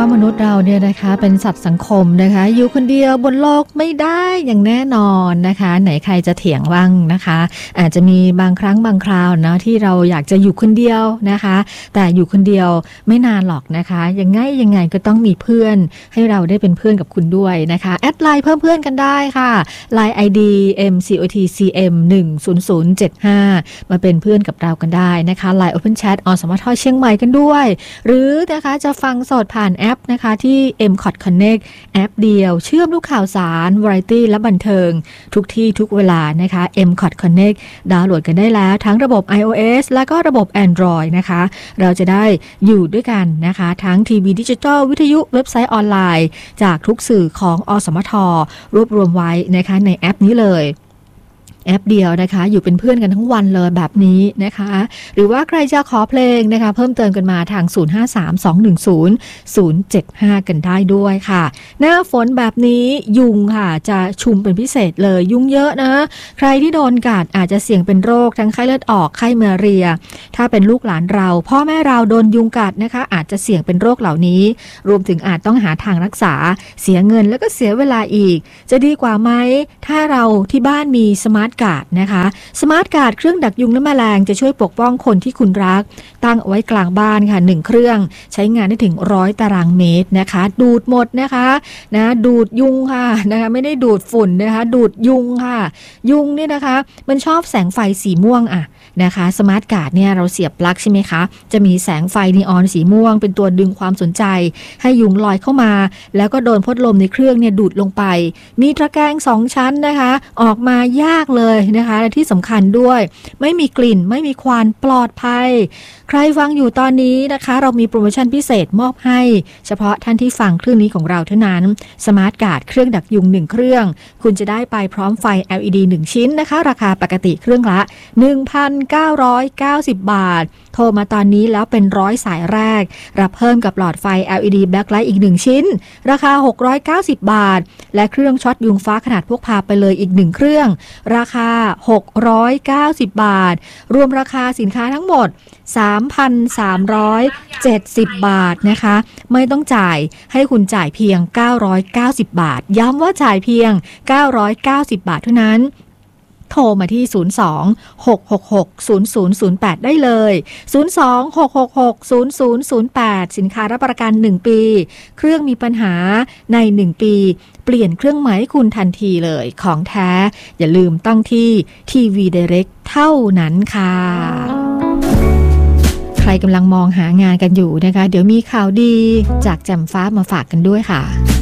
มนุษย์เราเนี่ยนะคะเป็นสัตว์สังคมนะคะอยู่คนเดียวบนโลกไม่ได้อย่างแน่นอนนะคะไหนใครจะเถียงบ้างนะคะอาจจะมีบางครั้งบางคราวนะที่เราอยากจะอยู่คนเดียวนะคะแต่อยู่คนเดียวไม่นานหรอกนะคะยังไงก็ต้องมีเพื่อนให้เราได้เป็นเพื่อนกับคุณด้วยนะคะแอดไลน์เพิ่มเพื่อนกันได้ค่ะ Line ID MCOTCM10075 มาเป็นเพื่อนกับเรากันได้นะคะ Line Open Chat อสมทเชียงใหม่กันด้วยหรือนะคะจะฟังสดผ่านแอปนะคะที่ MCOT Connect แอปเดียวเชื่อมทุกข่าวสาร Variety และบันเทิงทุกที่ทุกเวลานะคะ MCOT Connect ดาวน์โหลดกันได้แล้วทั้งระบบ iOS และก็ระบบ Android นะคะเราจะได้อยู่ด้วยกันนะคะทั้งทีวีดิจิทัลวิทยุเว็บไซต์ออนไลน์จากทุกสื่อของอสมทรวบรวมไว้นะคะในแอปนี้เลยแอปเดียวนะคะอยู่เป็นเพื่อนกันทั้งวันเลยแบบนี้นะคะหรือว่าใครจะขอเพลงนะคะเพิ่มเติมกันมาทาง0532100075กันได้ด้วยค่ะหน้าฝนแบบนี้ยุงค่ะจะชุมเป็นพิเศษเลยยุงเยอะนะใครที่โดนกัดอาจจะเสี่ยงเป็นโรคทั้งไข้เลือดออกไข้มาเรียถ้าเป็นลูกหลานเราพ่อแม่เราโดนยุงกัดนะคะอาจจะเสี่ยงเป็นโรคเหล่านี้รวมถึงอาจต้องหาทางรักษาเสียเงินแล้วก็เสียเวลาอีกจะดีกว่าไหมถ้าเราที่บ้านมีสมาร์ทการ์ดนะคะสมาร์ทการ์ดเครื่องดักยุงและแมลงจะช่วยปกป้องคนที่คุณรักตั้งเอาไว้กลางบ้านค่ะ1เครื่องใช้งานได้ถึง100ตารางเมตรนะคะดูดหมดนะคะดูดยุงค่ะนะคะไม่ได้ดูดฝุ่นนะคะดูดยุงค่ะยุงเนี่ยนะคะมันชอบแสงไฟสีม่วงนะคะสมาร์ทการ์ดเนี่ยเราเสียบปลั๊กใช่ไหมคะจะมีแสงไฟนีออนสีม่วงเป็นตัวดึงความสนใจให้ยุงลอยเข้ามาแล้วก็โดนพัดลมในเครื่องเนี่ยดูดลงไปมีตะแกรง2ชั้นนะคะออกมายากเลยนะคะและที่สำคัญด้วยไม่มีกลิ่นไม่มีควันปลอดภัยใครฟังอยู่ตอนนี้นะคะเรามีโปรโมชั่นพิเศษมอบให้เฉพาะท่านที่ฟังคลื่นนี้ของเราเท่านั้นสมาร์ทการ์ดเครื่องดักยุง1เครื่องคุณจะได้ไปพร้อมไฟ LED 1ชิ้นนะคะราคาปกติเครื่องละ 1,990 บาทโทรมาตอนนี้แล้วเป็น100สายแรกรับเพิ่มกับหลอดไฟ LED Backlight อีก1ชิ้นราคา690บาทและเครื่องช็อตยุงฟ้าขนาดพกพาไปเลยอีก1เครื่องราคา690บาทรวมราคาสินค้าทั้งหมด 3,370 บาทนะคะไม่ต้องจ่ายให้คุณจ่ายเพียง990บาทย้ำว่าจ่ายเพียง990บาทเท่านั้นโทรมาที่02-666-0008ได้เลย02-666-0008สินค้ารับประกัน1ปีเครื่องมีปัญหาใน1ปีเปลี่ยนเครื่องหมายให้คุณทันทีเลยของแท้อย่าลืมต้องที่ทีวีไดเรกเท่านั้นค่ะใครกำลังมองหางานกันอยู่นะคะเดี๋ยวมีข่าวดีจากแจ่มฟ้ามาฝากกันด้วยค่ะ